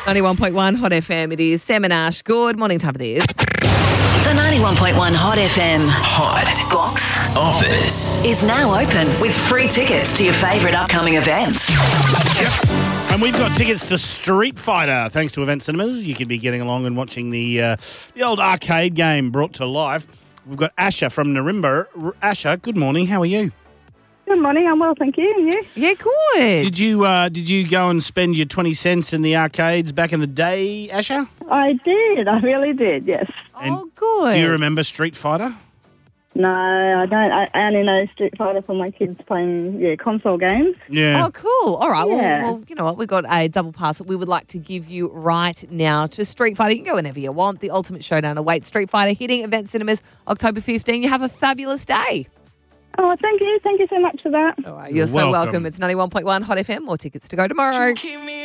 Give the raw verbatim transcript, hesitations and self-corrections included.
ninety-one point one Hot F M. It is Sam and Ash. Good morning, top of this. The ninety-one point one Hot F M Hot Box Office is now open with free tickets to your favourite upcoming events. And we've got tickets to Street Fighter, thanks to Event Cinemas. You can be getting along and watching the uh, the old arcade game brought to life. We've got Asha from Narimba. R- Asha, good morning. How are you? Good morning. I'm well, thank you. And you? Yeah, good. Did you uh, did you go and spend your twenty cents in the arcades back in the day, Asha? I did. I really did, yes. Oh, good. Do you remember Street Fighter? No, I don't. I I only know Street Fighter for my kids playing, yeah, console games. Yeah. Oh, cool. All right. Yeah. Well, well, you know what? We've got a double pass that we would like to give you right now to Street Fighter. You can go whenever you want. The ultimate showdown awaits. Street Fighter hitting Event Cinemas October fifteenth. You have a fabulous day. Oh, thank you. Thank you so much for that. All right. You're, You're so welcome. welcome. It's ninety-one point one Hot F M. More tickets to go tomorrow.